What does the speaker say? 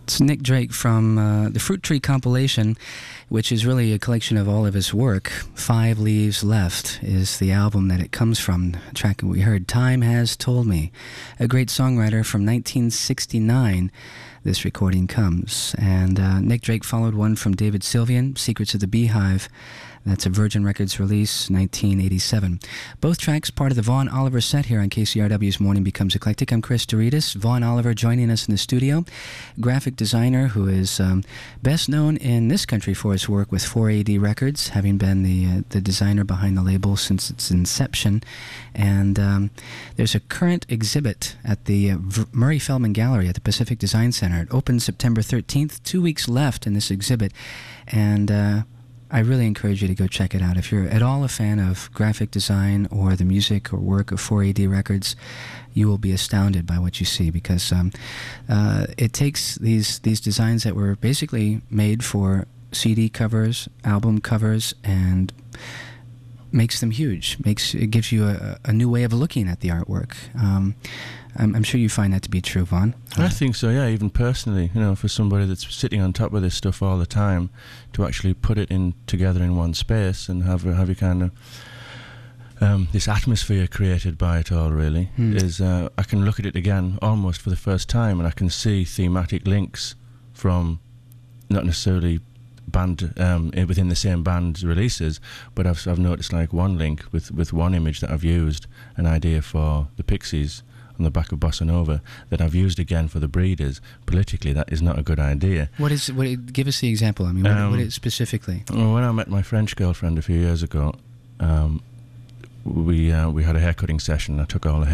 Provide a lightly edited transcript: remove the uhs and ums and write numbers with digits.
It's Nick Drake from the Fruit Tree compilation, which is really a collection of all of his work. 5 Leaves Left is the album that it comes from. The track we heard, Time Has Told Me. A great songwriter from 1969, this recording comes. And Nick Drake followed one from David Sylvian, Secrets of the Beehive. That's a Virgin Records release, 1987. Both tracks part of the Vaughn Oliver set here on KCRW's Morning Becomes Eclectic. I'm Chris Douridas. Vaughn Oliver joining us in the studio. Graphic designer who is best known in this country for his work with 4AD Records, having been the designer behind the label since its inception. And there's a current exhibit at the Murray Feldman Gallery at the Pacific Design Center. It opens September 13th. 2 weeks left in this exhibit. And I really encourage you to go check it out. If you're at all a fan of graphic design or the music or work of 4AD Records, you will be astounded by what you see, because it takes these designs that were basically made for CD covers, album covers, and makes them huge. It gives you a new way of looking at the artwork. I'm sure you find that to be true, Vaughn. I think so, yeah, even personally, for somebody that's sitting on top of this stuff all the time, to actually put it together in one space and have you kind of this atmosphere created by it all, really, is I can look at it again almost for the first time, and I can see thematic links from not necessarily band within the same band's releases, but I've noticed like one link with one image that I've used, an idea for the Pixies on the back of Bossa Nova, that I've used again for the Breeders. Politically, that is not a good idea. Give us the example. I mean, what is specifically? Well, when I met my French girlfriend a few years ago, we had a haircutting session. I took all the